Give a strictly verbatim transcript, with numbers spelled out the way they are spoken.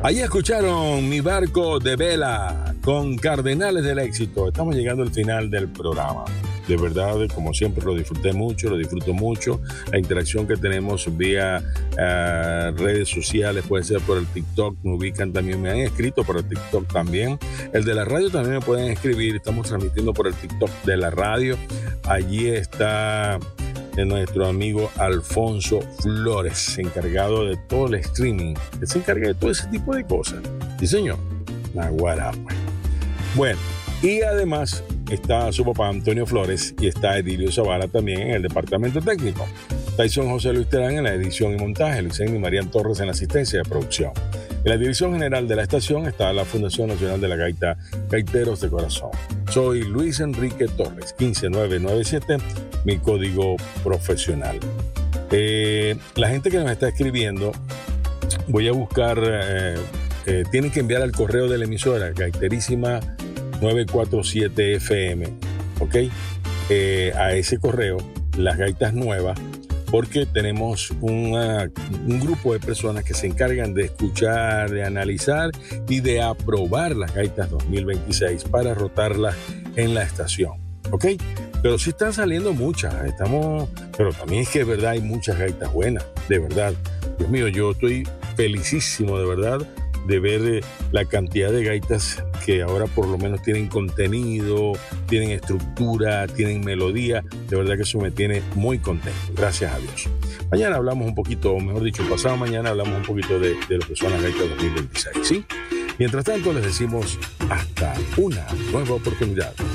Ahí escucharon Mi Barco de Vela con Cardenales del Éxito. Estamos llegando al final del programa. De verdad, como siempre, lo disfruté mucho, lo disfruto mucho. La interacción que tenemos vía uh, redes sociales, puede ser por el TikTok, me ubican también, me han escrito por el TikTok también. El de la radio también me pueden escribir, estamos transmitiendo por el TikTok de la radio. Allí está nuestro amigo Alfonso Flores, encargado de todo el streaming, que se encarga de todo ese tipo de cosas. Sí, señor. Naguará, pues. Bueno, y además está su papá Antonio Flores y está Edilio Zavala también en el departamento técnico. Tyson José Luis Terán en la edición y montaje, Luisén y Marian Torres en la asistencia de producción. En la dirección general de la estación está la Fundación Nacional de la Gaita, Gaiteros de Corazón. Soy Luis Enrique Torres, uno cinco nueve nueve siete, mi código profesional. Eh, la gente que nos está escribiendo, voy a buscar, eh, eh, tienen que enviar al correo de la emisora, gaiterísima nueve cuatro siete F M, ¿ok? Eh, a ese correo, las gaitas nuevas, porque tenemos una, un grupo de personas que se encargan de escuchar, de analizar y de aprobar las gaitas dos mil veintiséis para rotarlas en la estación, ¿ok? Pero sí están saliendo muchas, estamos, pero también es que de verdad hay muchas gaitas buenas, de verdad. Dios mío, yo estoy felicísimo, de verdad, de ver la cantidad de gaitas que ahora por lo menos tienen contenido, tienen estructura, tienen melodía. De verdad que eso me tiene muy contento, gracias a Dios. Mañana hablamos un poquito, o mejor dicho, pasado mañana hablamos un poquito de, de lo que son las gaitas dos mil veintiséis, ¿sí? Mientras tanto les decimos hasta una nueva oportunidad.